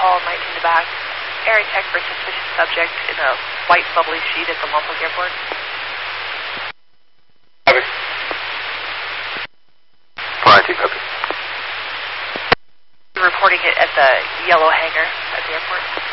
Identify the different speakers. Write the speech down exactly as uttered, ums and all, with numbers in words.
Speaker 1: Hall, nineteen to back. Area check for suspicious subject in a white bubbly sheet at the Lompoc Airport.
Speaker 2: Copy. four nineteen, copy.
Speaker 1: You're reporting it at the yellow hangar at the airport.